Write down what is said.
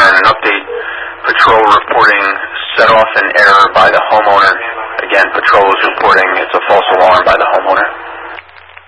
learn an update. Patrol reporting set off an error by the homeowner. Again, patrol is reporting it's a false alarm by the homeowner.